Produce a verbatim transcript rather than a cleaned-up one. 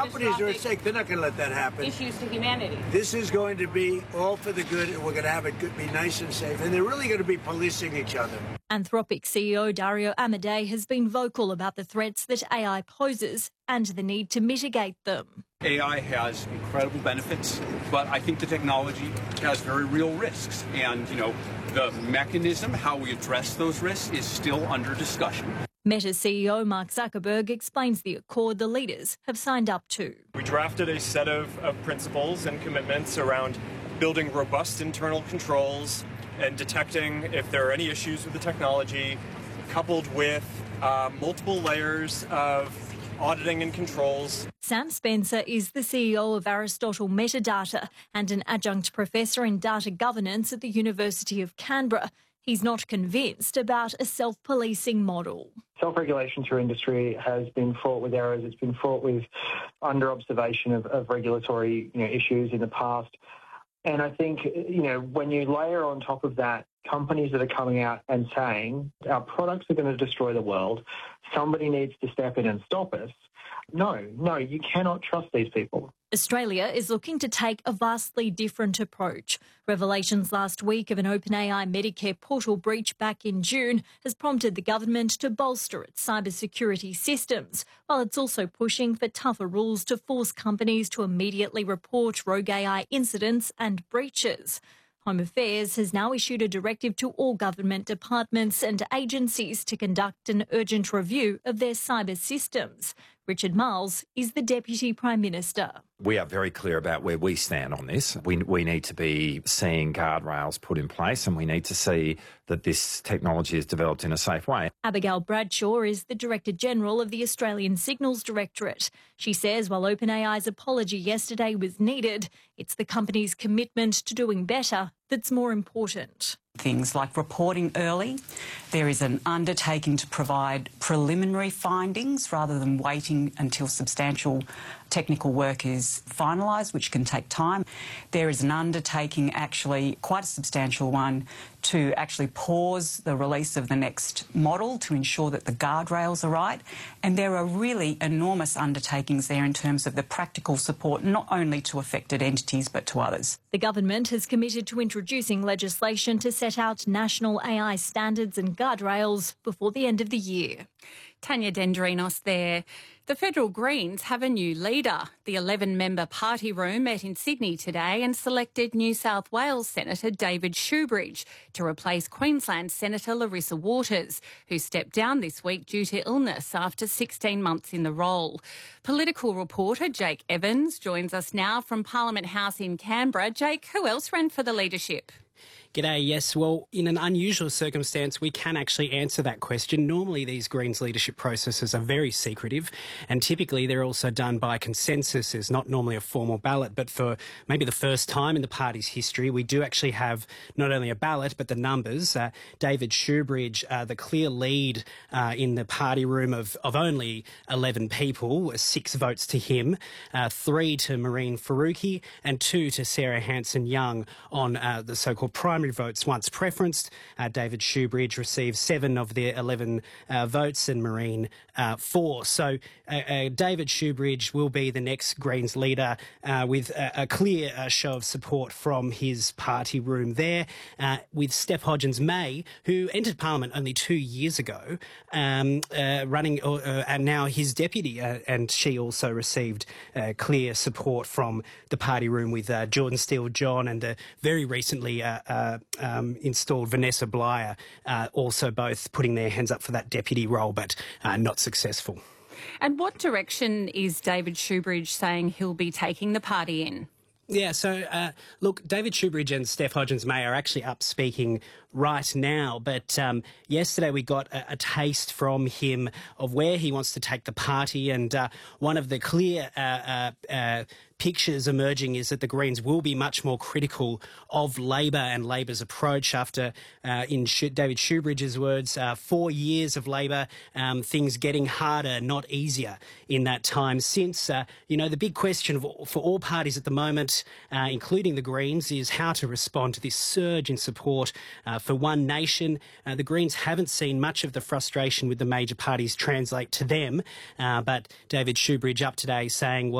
companies are at stake. They're not going to let that happen. Issues to humanity. This is going to be all for the good, and we're going to have it good, be nice and safe. And they're really going to be policing each other. Anthropic C E O Dario Amodei has been vocal about the threats that A I poses and the need to mitigate them. A I has incredible benefits, but I think the technology has very real risks. And, you know, the mechanism, how we address those risks, is still under discussion. Meta C E O Mark Zuckerberg explains the accord the leaders have signed up to. We drafted a set of, of principles and commitments around building robust internal controls and detecting if there are any issues with the technology, coupled with uh, multiple layers of auditing and controls. Sam Spencer is the C E O of Aristotle Metadata and an adjunct professor in data governance at the University of Canberra. He's not convinced about a self-policing model. Self-regulation through industry has been fraught with errors. It's been fraught with under-observation of, of regulatory you know, issues in the past. And I think, you know, when you layer on top of that companies that are coming out and saying our products are going to destroy the world, somebody needs to step in and stop us. No, no, you cannot trust these people. Australia is looking to take a vastly different approach. Revelations last week of an OpenAI Medicare portal breach back in June has prompted the government to bolster its cybersecurity systems, while it's also pushing for tougher rules to force companies to immediately report rogue A I incidents and breaches. Home Affairs has now issued a directive to all government departments and agencies to conduct an urgent review of their cyber systems. Richard Marles is the Deputy Prime Minister. We are very clear about where we stand on this. We, we need to be seeing guardrails put in place, and we need to see that this technology is developed in a safe way. Abigail Bradshaw is the Director General of the Australian Signals Directorate. She says while OpenAI's apology yesterday was needed, it's the company's commitment to doing better that's more important. Things like reporting early. There is an undertaking to provide preliminary findings rather than waiting until substantial technical work is finalised, which can take time. There is an undertaking, actually quite a substantial one, to actually pause the release of the next model to ensure that the guardrails are right. And there are really enormous undertakings there in terms of the practical support, not only to affected entities but to others. The government has committed to introducing legislation to set out national A I standards and guardrails before the end of the year. Tanya Dendrinos there. The Federal Greens have a new leader. The eleven-member party room met in Sydney today and selected New South Wales Senator David Shoebridge to replace Queensland Senator Larissa Waters, who stepped down this week due to illness after sixteen months in the role. Political reporter Jake Evans joins us now from Parliament House in Canberra. Jake, who else ran for the leadership? G'day, yes. Well, in an unusual circumstance, we can actually answer that question. Normally, these Greens leadership processes are very secretive, and typically they're also done by consensus. There's not normally a formal ballot, but for maybe the first time in the party's history, we do actually have not only a ballot, but the numbers. Uh, David Shoebridge, uh, the clear lead uh, in the party room of, of only eleven people, six votes to him, uh, three to Maureen Faruqi, and two to Sarah Hanson-Young on uh, the so-called primary votes once preferenced. Uh, David Shoebridge received seven of the eleven uh, votes and Maureen uh, four. So uh, uh, David Shoebridge will be the next Greens leader uh, with a, a clear uh, show of support from his party room there, uh, with Steph Hodgins-May, who entered Parliament only two years ago, um, uh, running uh, uh, and now his deputy, uh, and she also received uh, clear support from the party room with uh, Jordan Steele-John and uh, very recently uh, uh, Um, installed Vanessa Blyer, uh, also both putting their hands up for that deputy role, but uh, not successful. And what direction is David Shoebridge saying he'll be taking the party in? Yeah, so, uh, look, David Shoebridge and Steph Hodgins-May are actually up speaking right now, but um, yesterday we got a, a taste from him of where he wants to take the party, and uh, one of the clear uh, uh, uh, pictures emerging is that the Greens will be much more critical of Labor and Labor's approach after, uh, in Sh- David Shoebridge's words, uh, four years of Labor, um, things getting harder, not easier in that time since. Uh, you know, the big question of, for all parties at the moment, uh, including the Greens, is how to respond to this surge in support uh, for One Nation. Uh, the Greens haven't seen much of the frustration with the major parties translate to them, uh, but David Shoebridge up today saying, well,